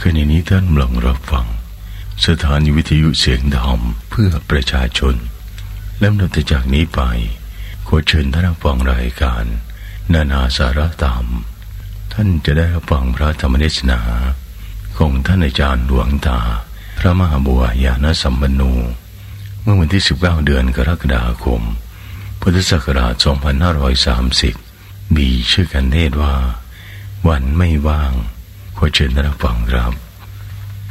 ขณะนี้ท่านกำลังรับฟังสถานีวิทยุเสียงธรรมเพื่อประชาชนและนับจากนี้ไปขอเชิญท่านรับฟังรายการนานาสาระธรรมท่านจะได้รับฟังพระธรรมเทศนาของท่านอาจารย์หลวงตาพระมหาบัวยานสัมปันโนเมื่อวันที่19เดือนกรกฎาคมพุทธศักราช2530มีชื่อกันเทศว่าวันไม่ว่างขอเชิญท่านรับฟังครับ